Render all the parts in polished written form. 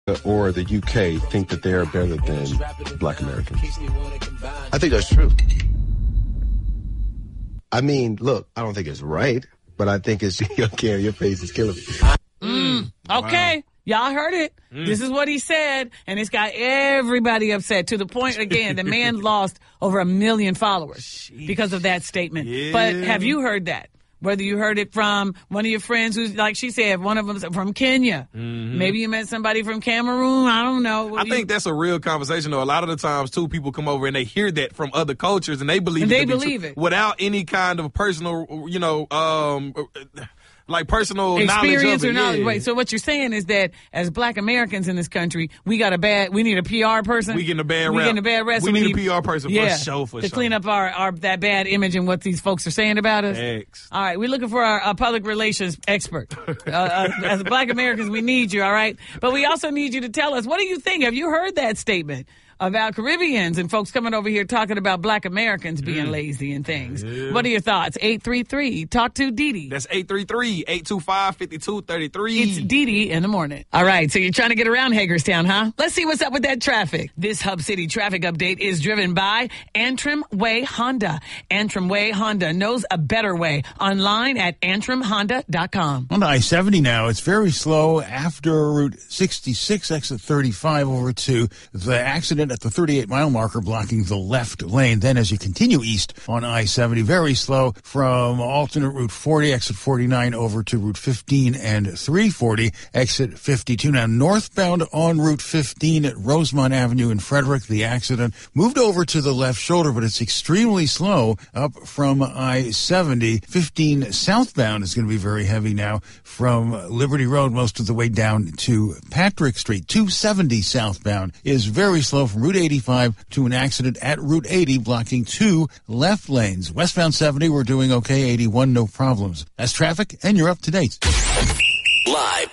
or the UK think that they are better than Black Americans. I think that's true. I mean, look, I don't think it's right, but I think it's, okay, your face is killing me. Okay. Wow. Y'all heard it. This is what he said, and it's got everybody upset to the point, again, the man lost over 1 million followers because of that statement. Yeah. But have you heard that? Whether you heard it from one of your friends who's, like she said, one of them from Kenya. Mm-hmm. Maybe you met somebody from Cameroon. I don't know. I think that's a real conversation, though. A lot of the times, too, people come over and they hear that from other cultures, and they believe it without any kind of personal, like personal experience knowledge of it. Or knowledge. Yeah. Wait, so what you're saying is that as Black Americans in this country, we need a PR person. We getting a bad rap. We getting a bad rap. We need a PR person for sure. To clean up our that bad image and what these folks are saying about us. Thanks. All right, we're looking for our public relations expert. As Black Americans, we need you, all right? But we also need you to tell us, what do you think? Have you heard that statement about Caribbeans and folks coming over here talking about Black Americans being lazy and things? Yeah. What are your thoughts? 833, talk to Dee Dee. That's 833-825-5233. It's Dee Dee in the morning. All right, so you're trying to get around Hagerstown, huh? Let's see what's up with that traffic. This Hub City traffic update is driven by Antrim Way Honda. Antrim Way Honda knows a better way. Online at antrimhonda.com. On I-70 now, it's very slow after Route 66, exit 35 over to the accident at the 38-mile marker blocking the left lane. Then as you continue east on I-70, very slow from alternate Route 40, exit 49 over to Route 15 and 340, exit 52. Now northbound on Route 15 at Rosemont Avenue in Frederick, the accident moved over to the left shoulder, but it's extremely slow up from I-70. 15 southbound is going to be very heavy now from Liberty Road most of the way down to Patrick Street. 270 southbound is very slow from Route 85 to an accident at Route 80 blocking 2 left lanes. Westbound 70, we're doing okay. 81, no problems. That's traffic, and you're up to date. Live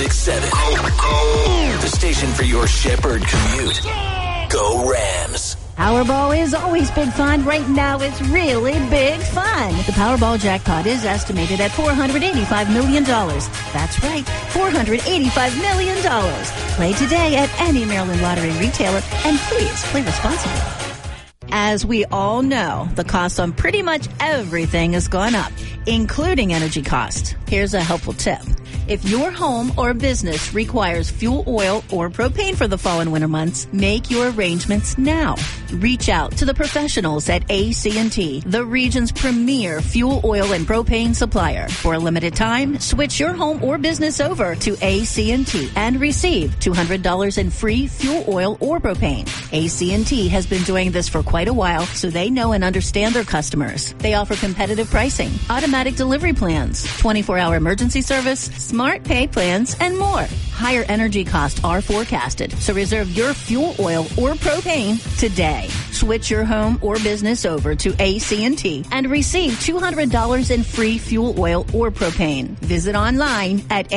96.7. The station for your Shepherd commute. Go Rams. Powerball is always big fun. Right now, it's really big fun. The Powerball jackpot is estimated at $485 million. That's right, $485 million. Play today at any Maryland Lottery retailer, and please play responsibly. As we all know, the cost on pretty much everything has gone up, including energy costs. Here's a helpful tip. If your home or business requires fuel oil or propane for the fall and winter months, make your arrangements now. Reach out to the professionals at AC&T, the region's premier fuel oil and propane supplier. For a limited time, switch your home or business over to AC&T and receive $200 in free fuel oil or propane. AC&T has been doing this for quite a while, so they know and understand their customers. They offer competitive pricing, automatic delivery plans, 24-hour emergency service, smart pay plans, and more. Higher energy costs are forecasted, so reserve your fuel oil or propane today. Switch your home or business over to AC&T and receive $200 in free fuel oil or propane. Visit online at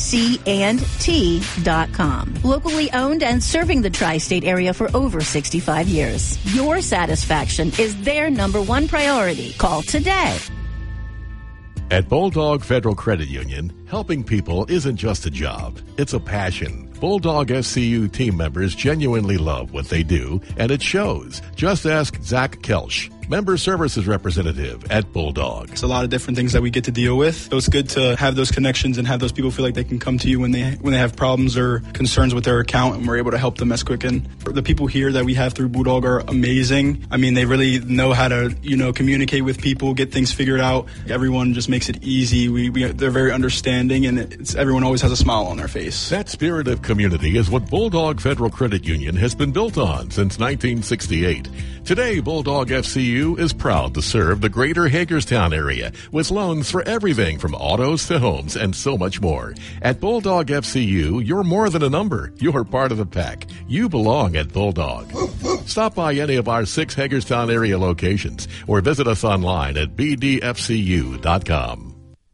acnt.com. Locally owned and serving the tri-state area for over 65 years. Your satisfaction is their number one priority. Call today. At Bulldog Federal Credit Union, helping people isn't just a job, it's a passion. Bulldog FCU team members genuinely love what they do, and it shows. Just ask Zach Kelsch, Member Services Representative at Bulldog. It's a lot of different things that we get to deal with. So it's good to have those connections and have those people feel like they can come to you when they have problems or concerns with their account, and we're able to help them as quick. And the people here that we have through Bulldog are amazing. I mean, they really know how to, communicate with people, get things figured out. Everyone just makes it easy. They're very understanding, and everyone always has a smile on their face. That spirit of community is what Bulldog Federal Credit Union has been built on since 1968. Today, Bulldog FCU is proud to serve the greater Hagerstown area with loans for everything from autos to homes and so much more. At Bulldog FCU, you're more than a number. You're part of the pack. You belong at Bulldog. Stop by any of our 6 Hagerstown area locations or visit us online at bdfcu.com.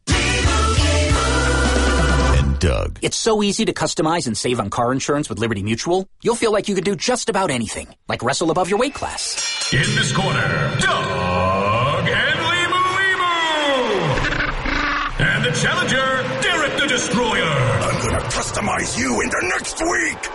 Doug. It's so easy to customize and save on car insurance with Liberty Mutual. You'll feel like you could do just about anything, like wrestle above your weight class. In this corner, Doug and Limu. And the challenger, Derek the Destroyer. I'm gonna customize you into next week.